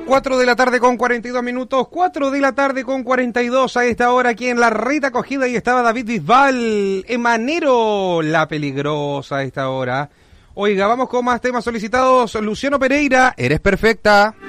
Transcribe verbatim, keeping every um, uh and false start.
cuatro de la tarde con cuarenta y dos minutos, cuatro de la tarde con cuarenta y dos a esta hora aquí en La Reta Acogida, y estaba David Bisbal, Emanero, La Peligrosa a esta hora. Oiga, vamos con más temas solicitados. Luciano Pereira, Eres Perfecta.